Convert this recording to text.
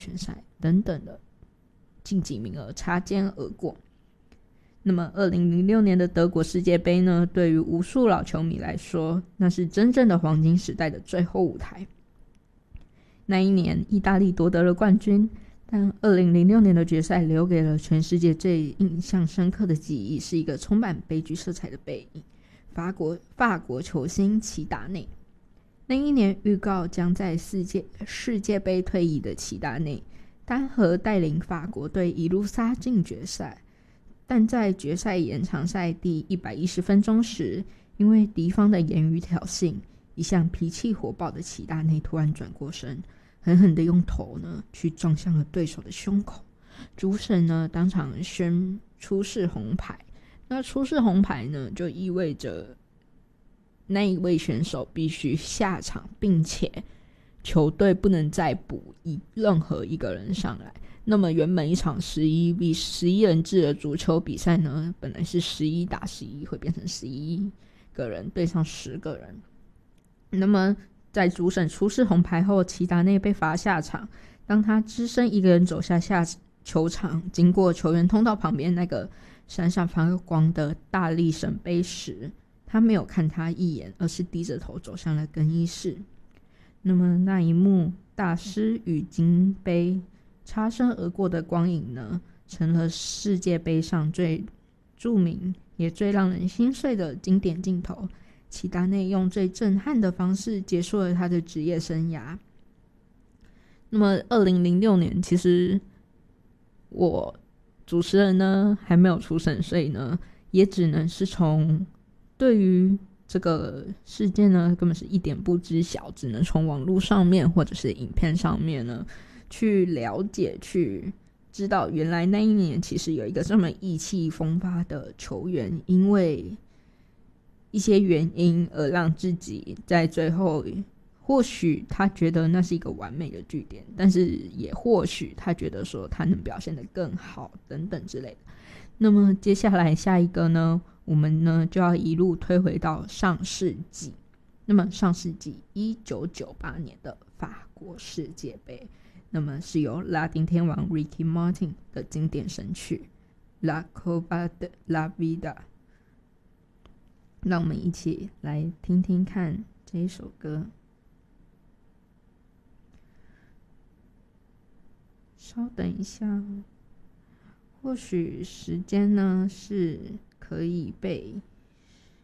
选赛等等的晋级名额擦肩而过。那么2006年的德国世界杯呢，对于无数老球迷来说，那是真正的黄金时代的最后舞台。那一年意大利夺得了冠军，但2006年的决赛留给了全世界最印象深刻的记忆，是一个充满悲剧色彩的背影，法国球星齐达内。那一年预告将在世界杯退役的齐达内单核带领法国队一路杀进决赛，但在决赛延长赛第110分钟时，因为敌方的言语挑衅，一向脾气火爆的齐达内突然转过身，狠狠地用头呢去撞向了对手的胸口。主审呢当场宣出示红牌。那出示红牌呢，就意味着那一位选手必须下场，并且球队不能再补任何一个人上来。那么原本一场11人制的足球比赛呢，本来是11打11，会变成11个人对上10个人。那么在主审出示红牌后，齐达内被罚下场。当他只身一个人走下球场，经过球员通道旁边那个闪闪发光的大力神杯时，他没有看他一眼，而是低着头走向了更衣室。那么那一幕大师与金杯擦身而过的光影呢，成了世界杯上最著名也最让人心碎的经典镜头。齐达内用最震撼的方式结束了他的职业生涯。那么2006年，其实我主持人呢还没有出生，所以呢也只能是从对于这个事件呢根本是一点不知晓，只能从网络上面或者是影片上面呢去了解，去知道原来那一年其实有一个这么意气风发的球员，因为一些原因而让自己在最后，或许他觉得那是一个完美的句点，但是也或许他觉得说他能表现得更好等等之类的。那么接下来下一个呢，我们呢就要一路推回到上世纪。那么上世纪1998年的法国世界杯，那么是由拉丁天王 Ricky Martin 的经典神曲 La Copa de la Vida。 让我们一起来听听看这一首歌。稍等一下，或许时间呢是可以被